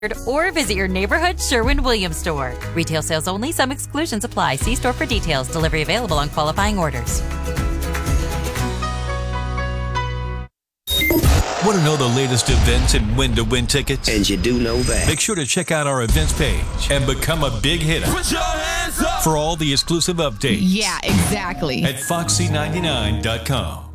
or visit your neighborhood Sherwin-Williams store. Retail sales only. Some exclusions apply. See store for details. Delivery available on qualifying orders. Want to know the latest events and when to win tickets? And you do know that. Make sure to check out our events page and become a big hitter. Put your hands up for all the exclusive updates. Yeah, exactly. At foxy99.com.